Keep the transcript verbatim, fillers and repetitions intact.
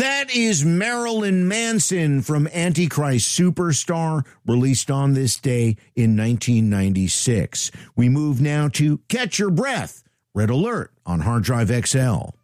That is Marilyn Manson from Antichrist Superstar, released on this day in nineteen ninety-six. We move now to Catch Your Breath, Red Alert on Hard Drive X L.